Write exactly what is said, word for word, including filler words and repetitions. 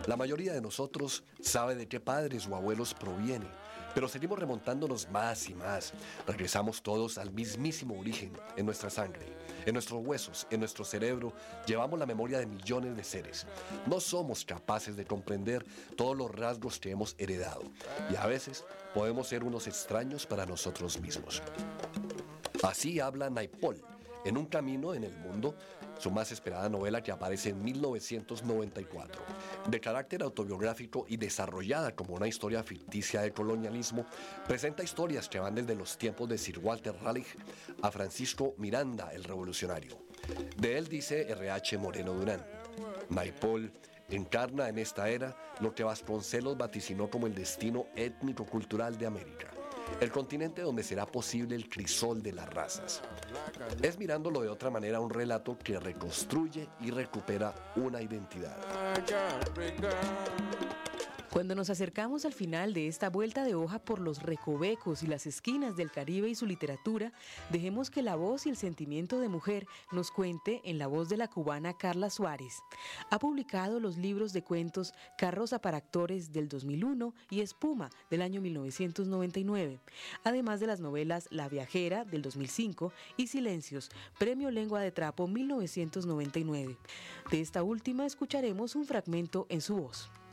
La mayoría de nosotros sabe de qué padres o abuelos proviene, pero seguimos remontándonos más y más. Regresamos todos al mismísimo origen, en nuestra sangre, en nuestros huesos, en nuestro cerebro. Llevamos la memoria de millones de seres. No somos capaces de comprender todos los rasgos que hemos heredado, y a veces podemos ser unos extraños para nosotros mismos. Así habla Naipaul, en Un camino en el mundo, su más esperada novela, que aparece en mil novecientos noventa y cuatro. De carácter autobiográfico y desarrollada como una historia ficticia de colonialismo, presenta historias que van desde los tiempos de Sir Walter Raleigh a Francisco Miranda, el revolucionario. De él dice R H Moreno Durán: Naipaul encarna en esta era lo que Vasconcelos vaticinó como el destino étnico-cultural de América, el continente donde será posible el crisol de las razas. Es, mirándolo de otra manera, un relato que reconstruye y recupera una identidad. Cuando nos acercamos al final de esta vuelta de hoja por los recovecos y las esquinas del Caribe y su literatura, dejemos que la voz y el sentimiento de mujer nos cuente en la voz de la cubana Carla Suárez. Ha publicado los libros de cuentos Carroza para Actores del dos mil uno y Espuma del año mil novecientos noventa y nueve, además de las novelas La Viajera del dos mil cinco y Silencios, Premio Lengua de Trapo mil novecientos noventa y nueve. De esta última escucharemos un fragmento en su voz.